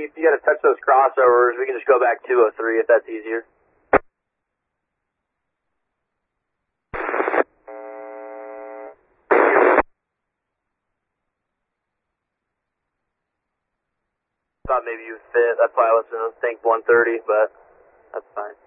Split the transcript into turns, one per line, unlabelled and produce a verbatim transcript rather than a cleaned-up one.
you, you got to touch those crossovers. We can just go back two oh three if that's easier. Thought maybe you would fit. That's why I was going to think one thirty, but that's fine.